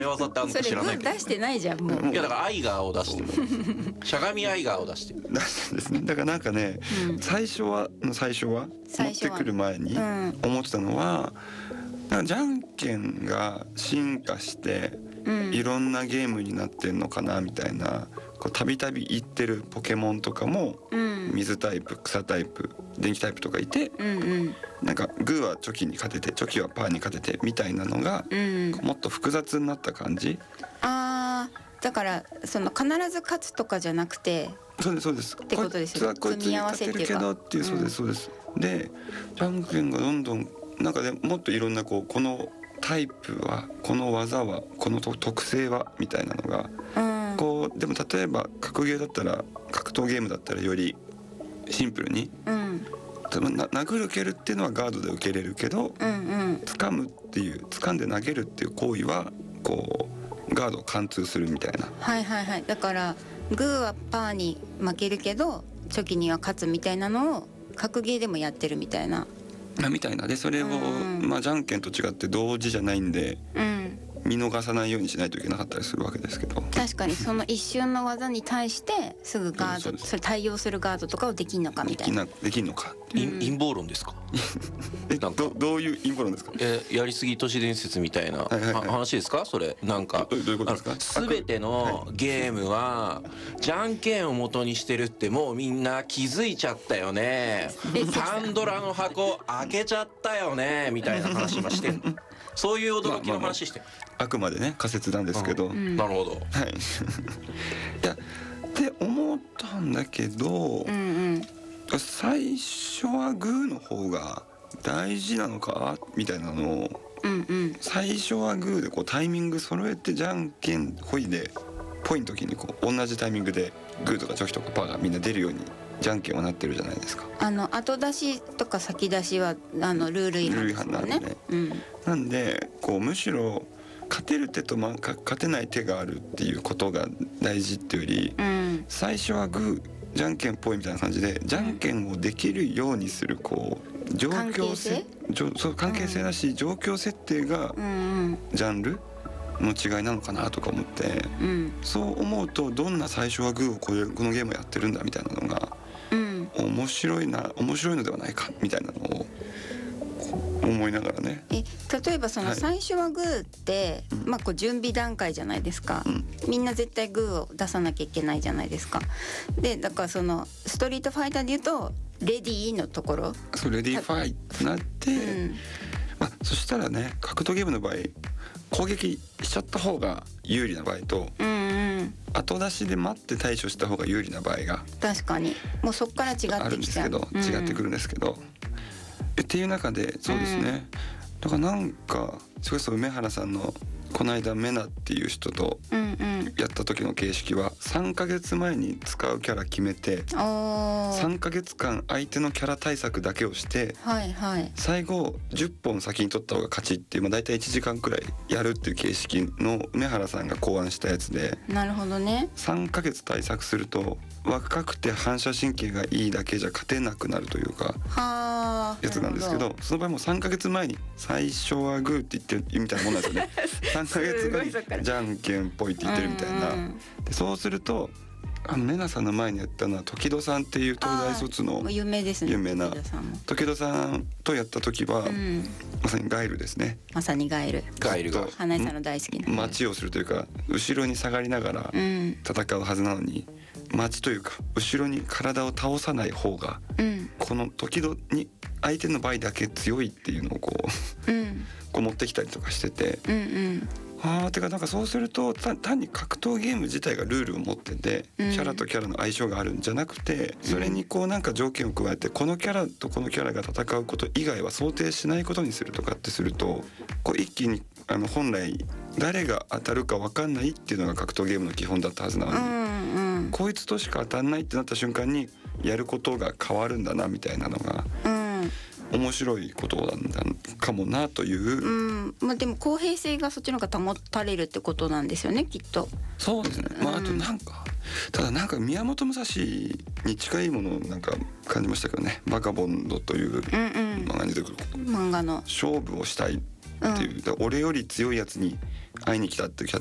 技ってあんのかそれ知らないけど、 出してないじゃんもう。 いやだからアイガーを出してるしゃがみアイガーを出してる。 出してですね。だからなんかね、最初は持ってくる前に思ってたのは、なんかじゃんけんが進化していろんなゲームになってんのかなみたいな、こうたびたび言ってるポケモンとかも水タイプ、草タイプ、電気タイプとかいて、なんかグーはチョキに勝ててチョキはパーに勝ててみたいなのがもっと複雑になった感じ。 あー、だからその必ず勝つとかじゃなくて、 そうですそうです。 ってことですよね。 こいつはこいつに勝てるけどっていう、そうですそうです。でじゃんけんがどんどんなんかね、もっといろんなこのタイプは、この技は、この特性はみたいなのが、こうでも例えば格ゲーだったら、格闘ゲームだったらよりシンプルに、殴る蹴るっていうのはガードで受けれるけど、掴むっていう、掴んで投げるっていう行為はこうガードを貫通するみたいな。 はいはいはい。だからグーはパーに負けるけどチョキには勝つみたいなのを格ゲーでもやってるみたいな。 みたいなで、それを、じゃんけんと違って同時じゃないんで、見逃さないようにしないといけなかったりするわけですけど、 確かにその一瞬の技に対してすぐガード、それ対応するガードとかをできんのかみたいな。 できんのか。 陰謀論ですかなんかどういう陰謀論ですか。 やりすぎ都市伝説みたいな話ですかそれ。なんかどういうことですか。 全てのゲームはじゃんけんを元にしてるってもうみんな気づいちゃったよね、パンドラの箱開けちゃったよねみたいな話今してんのそういう驚きの話してる。 あくまでね仮説なんですけど、 なるほど。 はいいやって思ったんだけど、最初はグーの方が大事なのかみたいなのを、最初はグーでこうタイミング揃えてじゃんけんほいでポイの時にこう同じタイミングでグーとかチョキとかパーがみんな出るようにじゃんけんはなってるじゃないですか。 後出しとか先出しはルール違反ですもんね。 なんでこうむしろ勝てる手と勝てない手があるっていうことが大事っていうより、最初はグーじゃんけんっぽいみたいな感じでじゃんけんをできるようにするこう状況性、そう関係性だし、状況設定がジャンルの違いなのかなとか思って、そう思うとどんな最初はグーをこのゲームをやってるんだみたいなのが、面白いのではないかみたいなのを思いながらね。 例えばその最初はグーって、こう準備段階じゃないですか、みんな絶対グーを出さなきゃいけないじゃないですか。でだからそのストリートファイターで言うとレディーのところ、 そうレディーファイってなって、そしたらね、格闘ゲームの場合攻撃しちゃった方が有利な場合と、後出しで待って対処した方が有利な場合が確かにもうそっから違ってきちゃうあるんですけど、違ってくるんですけど、っていう中でそうですね、だからなんかそれこそ梅原さんのこの間メナっていう人とやった時の形式は3ヶ月前に使うキャラ決めて3ヶ月間相手のキャラ対策だけをして、最後10本先に取った方が勝ちっていう、だいたい1時間くらいやるっていう形式の梅原さんが考案したやつで、 なるほどね。 3ヶ月対策すると若くて反射神経がいいだけじゃ勝てなくなるというかやつなんですけど、その場合も3ヶ月前に最初はグーって言ってるみたいなもんなんですよね3ヶ月後にじゃんけんっぽいって言ってるみたいな。でそうするとメナさんの前にやったのは時戸さんっていう東大卒の有名ですね、 有名な時戸さんとやった時は、まさにガイルですね。 まさにガイルが花井さんの大好きな待ちをするというか、後ろに下がりながら戦うはずなのに、待ちというか後ろに体を倒さない方が、この時戸に相手の場合だけ強いっていうのをこう持ってきたりとかしてて、てかなんかそうすると単に格闘ゲーム自体がルールを持ってて、キャラとキャラの相性があるんじゃなくて、それにこうなんか条件を加えてこのキャラとこのキャラが戦うこと以外は想定しないことにするとかってすると、こう一気に本来誰が当たるか分かんないっていうのが格闘ゲームの基本だったはずなのに、こいつとしか当たんないってなった瞬間にやることが変わるんだなみたいなのが、面白いことなんだかもなという、 でも公平性がそっちの方が保たれるってことなんですよね、きっと。 そうですね。あとなんかただなんか宮本武蔵に近いものをなんか感じましたけどね。バカボンドという漫画に出てくる漫画の勝負をしたいっていう、だから俺より強いやつに会いに来たっていうキャ